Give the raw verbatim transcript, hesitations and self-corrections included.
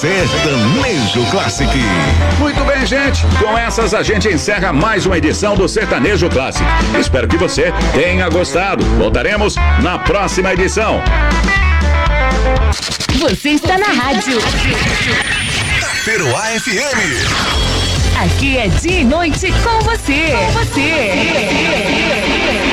Sertanejo Classic. Muito bem, gente. Com essas a gente encerra mais uma edição do Sertanejo Classic. Espero que você tenha gostado. Voltaremos na próxima edição. Você está na rádio Peruá F M. Aqui é dia e noite com você. Com você.